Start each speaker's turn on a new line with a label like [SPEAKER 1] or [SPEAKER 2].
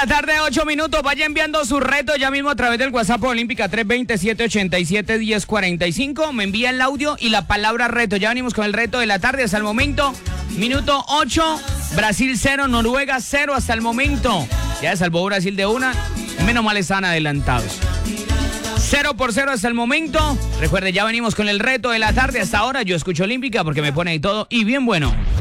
[SPEAKER 1] la tarde, 8 minutos. Vaya enviando su reto ya mismo a través del WhatsApp Olímpica 320-787-1045. Me envía el audio y la palabra reto. Ya venimos con el reto de la tarde hasta el momento. Minuto 8, Brasil 0, Noruega 0 hasta el momento. Ya salvó Brasil de una. Menos mal están adelantados. 0-0 hasta el momento. Recuerde, ya venimos con el reto de la tarde hasta ahora. Yo escucho Olímpica porque me pone ahí todo y bien bueno.